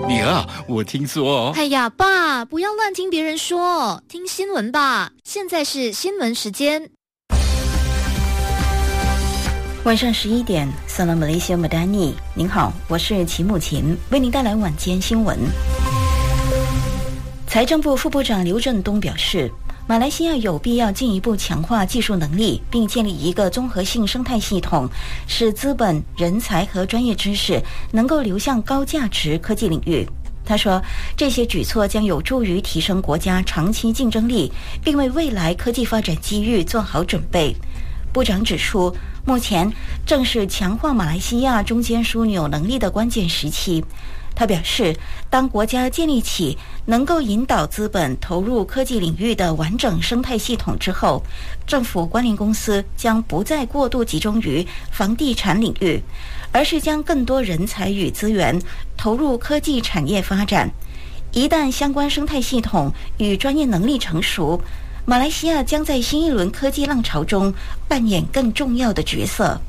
女儿，我听说…… 哎呀，爸，不要乱听别人说，听新闻吧。现在是新闻时间。 晚上11点 Salam Malaysia Madani， 您好，我是齐木琴，为您带来晚间新闻。财政部副部长刘振东表示，马来西亚有必要进一步强化技术能力，并建立一个综合性生态系统，使资本、人才和专业知识能够流向高价值科技领域。他说，这些举措将有助于提升国家长期竞争力，并为未来科技发展机遇做好准备。部长指出，目前正是强化马来西亚中间枢纽能力的关键时期。他表示，当国家建立起能够引导资本投入科技领域的完整生态系统之后，政府关联公司将不再过度集中于房地产领域，而是将更多人才与资源投入科技产业发展。一旦相关生态系统与专业能力成熟，马来西亚将在新一轮科技浪潮中扮演更重要的角色。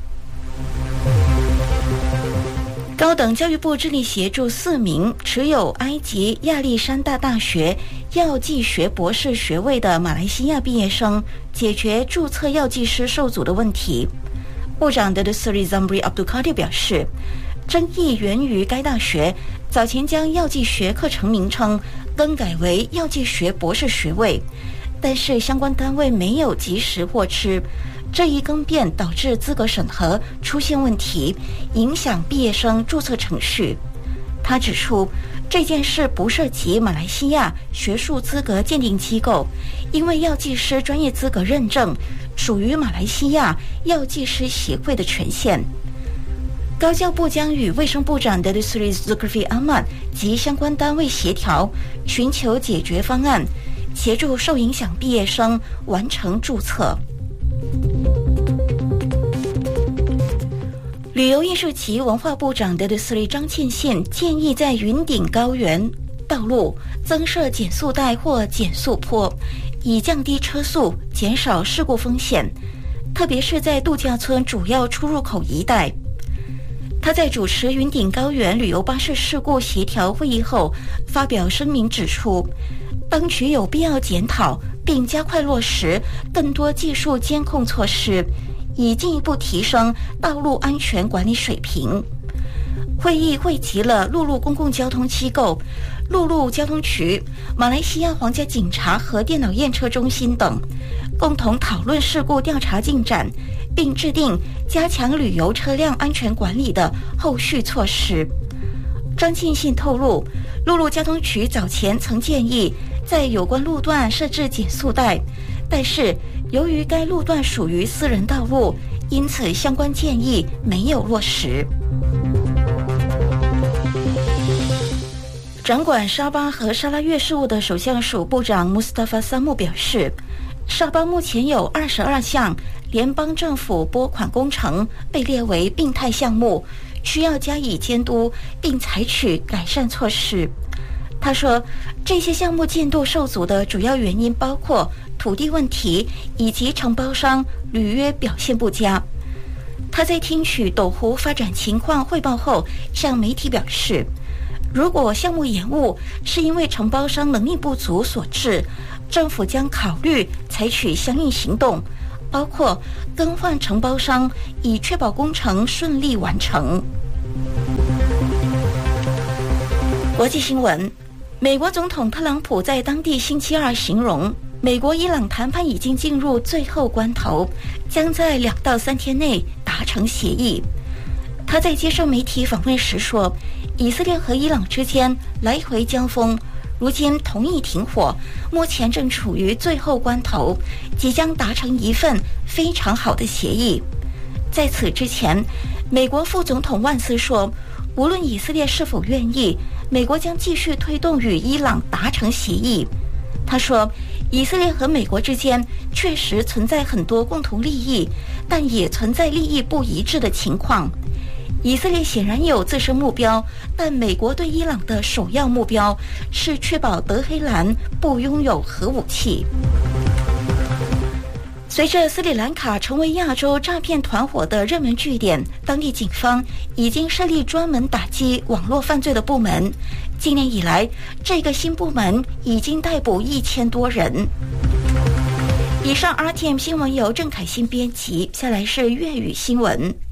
高等教育部致力协助4名持有埃及亚历山大大学药剂学博士学位的马来西亚毕业生解决注册药剂师受阻的问题。部长 Datuk Seri Zamri Abdul Qadir 表示，争议源于该大学早前将药剂学课程名称更改为药剂学博士学位，但是相关单位没有及时获知，这一更变导致资格审核出现问题，影响毕业生注册程序。他指出，这件事不涉及马来西亚学术资格鉴定机构，因为药剂师专业资格认证属于马来西亚药剂师协会的权限。高教部将与卫生部长 Datuk Seri Zulkifli Ahmad 及相关单位协调，寻求解决方案，协助受影响毕业生完成注册。旅游艺术及文化部长 Datuk Seri 张倩倩建议在云顶高原道路增设减速带或减速坡，以降低车速，减少事故风险，特别是在度假村主要出入口一带。他在主持云顶高原旅游巴士事故协调会议后发表声明指出，当局有必要检讨并加快落实更多技术监控措施，以进一步提升道路安全管理水平。会议汇集了陆路公共交通机构、陆路交通局、马来西亚皇家警察和电脑验车中心等，共同讨论事故调查进展，并制定加强旅游车辆安全管理的后续措施。张庆信透露，陆路交通局早前曾建议在有关路段设置减速带，但是由于该路段属于私人道路，因此相关建议没有落实。掌管沙巴和沙拉越事务的首相署部长 Mustafa Samu 表示，沙巴目前有22项联邦政府拨款工程被列为病态项目，需要加以监督并采取改善措施。他说，这些项目进度受阻的主要原因包括土地问题以及承包商履约表现不佳。他在听取斗湖发展情况汇报后向媒体表示，如果项目延误是因为承包商能力不足所致，政府将考虑采取相应行动，包括更换承包商，以确保工程顺利完成。国际新闻，美国总统特朗普在当地星期二形容，美国伊朗谈判已经进入最后关头，将在2到3天内达成协议。他在接受媒体访问时说，以色列和伊朗之间来回交锋，如今同意停火，目前正处于最后关头，即将达成一份非常好的协议。在此之前，美国副总统万斯说，无论以色列是否愿意，美国将继续推动与伊朗达成协议。他说，以色列和美国之间确实存在很多共同利益，但也存在利益不一致的情况。以色列显然有自身目标，但美国对伊朗的首要目标是确保德黑兰不拥有核武器。 随着斯里兰卡成为亚洲诈骗团伙的热门据点，当地警方已经设立专门打击网络犯罪的部门。今年以来，这个新部门已经逮捕1000多人。以上 RTM 新闻由郑凯欣编辑，下来是粤语新闻。